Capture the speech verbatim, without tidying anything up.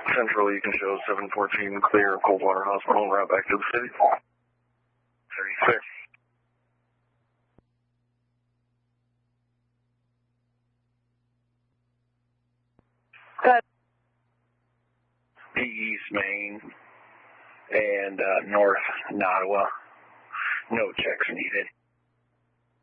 Central, you can show seven fourteen clear of Coldwater Hospital and route back to the city. thirty-six. Good. East Main and uh, North Nottawa. No checks needed.